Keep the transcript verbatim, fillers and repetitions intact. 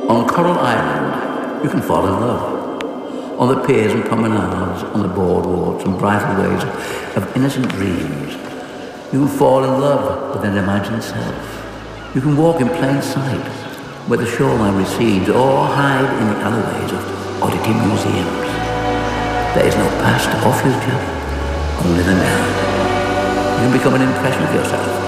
On Coral Island, you can fall in love. On the piers and promenades, on the boardwalks and bridal ways of innocent dreams, you can fall in love with an imagined self. You can walk in plain sight where the shoreline recedes, or hide in the alleyways of oddity museums. There is no past or future, only the now. You can become an impression of yourself